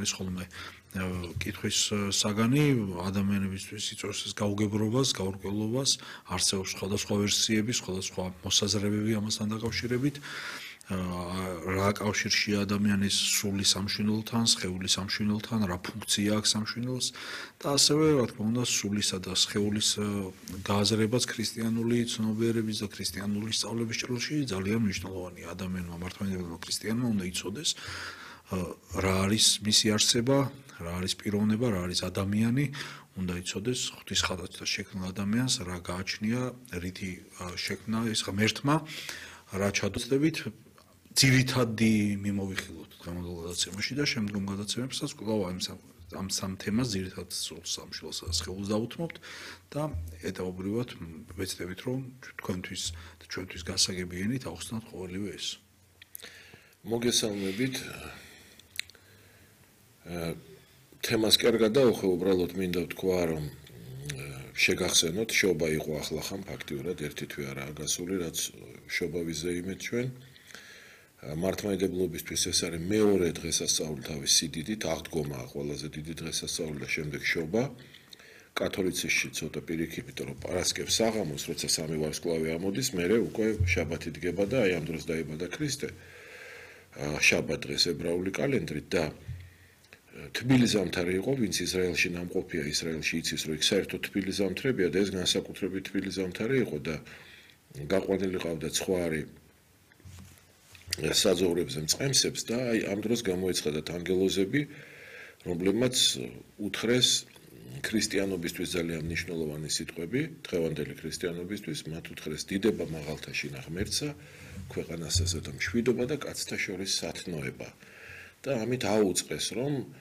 არის ხოლმე კითხვის საგანი ადამიანებისთვის იწვევს ეს გაუგებრობას, გაურკვევლობას, არსებობს სხვადასხვა ვერსიები, სხვადასხვა მოსაზრებები ამასთან დაკავშირებით. რა კავშირშია ადამიანის სული სამშვენელთან, სხეულის სამშვენელთან, რა ფუნქცია აქვს სამშვენელს და ასევე რა თქმა უნდა სულისა და სხეულის გააზრებაც ქრისტიანული ცნობიერების და ქრისტიანული სწავლების ჭრილში ძალიან მნიშვნელოვანია. ადამიანმა მართლმადიდებელმა ქრისტიანმა უნდა იცოდეს რა არის მისი არსება, რა არის პიროვნება, რა არის ადამიანი, უნდა იცოდეს ღვთის ხატად შექმნილ ადამიანს, რა გააჩნია, რითი შექმნა ეს ღმერთმა, რა ჩადოცდებით ძირითადი მიმოვიხილოთ დღევანდელ გადაცემაში და შემდგომ გადაცემებსაც კვლავ ამ სამ თემას ძირითად სამშველს და სხეულს დავუთმობთ და ეტაპობრივად ვეცდებით რომ თქვენთვის და ჩვენთვის გასაგებიანით ავხსნათ ყოველივე ეს. მოგესალმებით. თემას კარგად დავხე, უბრალოდ მინდა ვთქვა რომ შეგახსენოთ, შობა იყო ახლახან ფაქტიურად ერთი თვე არაა გასული, რაც შობა ვიზეიმეთ ჩვენ. მართლმადიდებლობისთვის ეს არის მეორე დღესასწაული თავის სიდიდით, აღდგომა ყველაზე დიდი დღესასწაული და შემდეგ შობა. კათოლიციზმში ცოტა პირიქით, იმიტომ რომ პარასკევს საღამოს, როცა სამი ვარსკვლავი ამოდის, მერე უკვე შაბათი დგება და აი ამ დროს დაიბადა ქრისტე. შაბათ დღეს ებრაული კალენდრით და თბილი ზამთარი იყო, ვინც ისრაელში ნამყოფია, ისრაელში იცის, რომ იქ საერთოდ თბილი ზამთრებია და ეს განსაკუთრებით თბილი ზამთარი იყო და გაყვანილი ყავდა ცხვარი საძოვრებზე მწყემსებს და აი ამ დროს გამოეცხადათ ანგელოზები, რომლებმაც უთხრეს ქრისტიანობისთვის ძალიან მნიშვნელოვანი სიტყვები, დღევანდელი ქრისტიანობისთვის, მათ უთხრეს დიდება მაღალთაში ღმერთსა, ქვეყანასა და მშვიდობა და კაცთა შორის სათნოება. და ამით აუწყეს, რომ